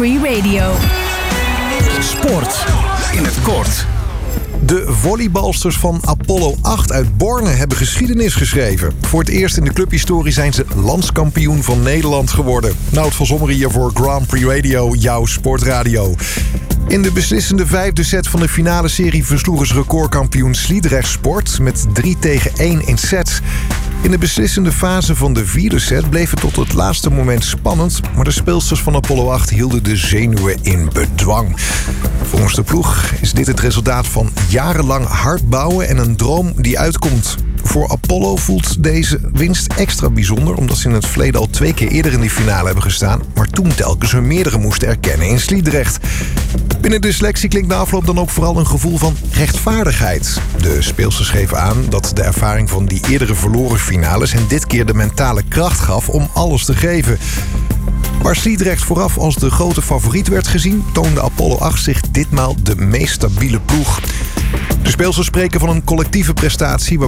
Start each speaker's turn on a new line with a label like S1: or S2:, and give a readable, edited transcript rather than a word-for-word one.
S1: Free Radio.
S2: Sport in het kort.
S3: De volleybalsters van Apollo 8 uit Borne hebben geschiedenis geschreven. Voor het eerst in de clubhistorie zijn ze landskampioen van Nederland geworden. Nout van Zomeren hier voor Grand Prix Radio, jouw sportradio. In de beslissende 5e set van de finale serie versloegen ze recordkampioen Sliedrecht Sport met 3-1 in sets. In de beslissende fase van de 4e set bleef het tot het laatste moment spannend, maar de speelsters van Apollo 8 hielden de zenuwen in bedwang. Volgens de ploeg is dit het resultaat van jarenlang hard bouwen en een droom die uitkomt. Voor Apollo voelt deze winst extra bijzonder, omdat ze in het verleden al 2 keer eerder in de finale hebben gestaan, maar toen telkens hun meerdere moesten erkennen in Sliedrecht. Binnen de selectie klinkt na afloop dan ook vooral een gevoel van rechtvaardigheid. De speelsters geven aan dat de ervaring van die eerdere verloren finales hen dit keer de mentale kracht gaf om alles te geven. Waar Sliedrecht vooraf als de grote favoriet werd gezien, toonde Apollo 8 zich ditmaal de meest stabiele ploeg. De speelsters spreken van een collectieve prestatie